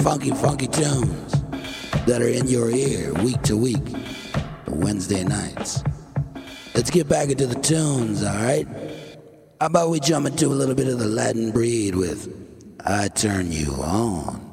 funky tunes that are in your ear week to week, Wednesday nights. Let's get back into the tunes, alright? How about we jump into a little bit of the Latin breed with I Turn You On?